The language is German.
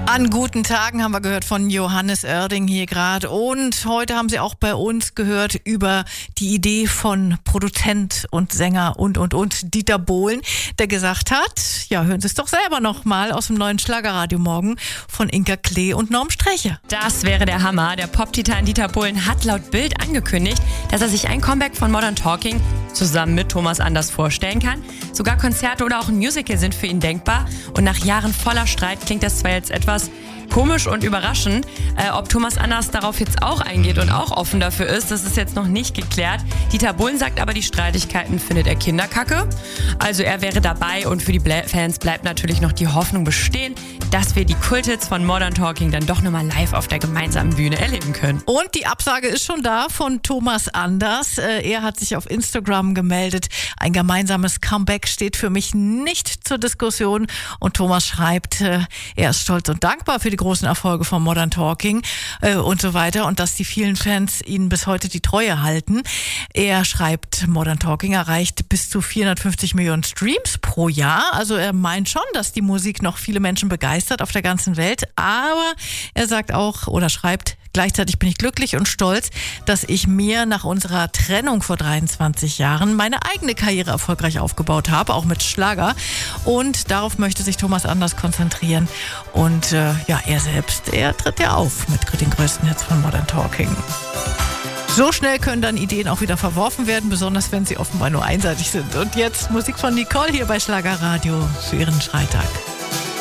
An guten Tagen haben wir gehört von Johannes Oerding hier gerade. Und heute haben Sie auch bei uns gehört über die Idee von Produzent und Sänger und Dieter Bohlen, der gesagt hat, ja, hören Sie es doch selber nochmal aus dem neuen Schlagerradio morgen von Inka Klee und Norm Streche. Das wäre der Hammer. Der Pop-Titan Dieter Bohlen hat laut Bild angekündigt, dass er sich ein Comeback von Modern Talking zusammen mit Thomas Anders vorstellen kann. Sogar Konzerte oder auch ein Musical sind für ihn denkbar. Und nach Jahren voller Streit klingt das zwar jetzt etwas komisch und überraschend. Ob Thomas Anders darauf jetzt auch eingeht und auch offen dafür ist, das ist jetzt noch nicht geklärt. Dieter Bohlen sagt aber, die Streitigkeiten findet er Kinderkacke. Also er wäre dabei und für die Fans bleibt natürlich noch die Hoffnung bestehen, dass wir die Kulthits von Modern Talking dann doch nochmal live auf der gemeinsamen Bühne erleben können. Und die Absage ist schon da von Thomas Anders. Er hat sich auf Instagram gemeldet. Ein gemeinsames Comeback steht für mich nicht zur Diskussion. Und Thomas schreibt, er ist stolz und dankbar für die großen Erfolge von Modern Talking und so weiter und dass die vielen Fans ihnen bis heute die Treue halten. Er schreibt, Modern Talking erreicht bis zu 450 Millionen Streams pro Jahr. Also er meint schon, dass die Musik noch viele Menschen begeistert auf der ganzen Welt. Aber er sagt auch oder schreibt, gleichzeitig bin ich glücklich und stolz, dass ich mir nach unserer Trennung vor 23 Jahren meine eigene Karriere erfolgreich aufgebaut habe, auch mit Schlager. Und darauf möchte sich Thomas Anders konzentrieren. Und er selbst, er tritt ja auf mit den größten Hits von Modern Talking. So schnell können dann Ideen auch wieder verworfen werden, besonders wenn sie offenbar nur einseitig sind. Und jetzt Musik von Nicole hier bei Schlagerradio für ihren Freitag.